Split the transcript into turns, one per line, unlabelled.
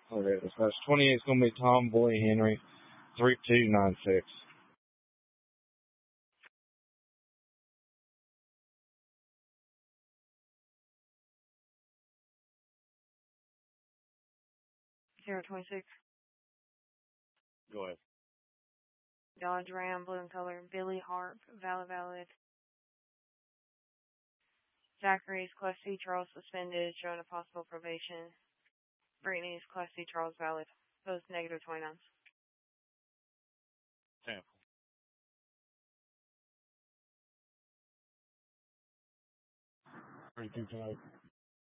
Okay, this match 28 is going to be Tom Boy Henry, 3296.
Zero 26.
Go ahead.
Dodge Ram, blue in color. Billy Harp, valid. Zachary's Class C, Charles suspended, showing a possible probation. Brittany's Class C, Charles valid. Both negative 29s.
Sample. 32 tonight.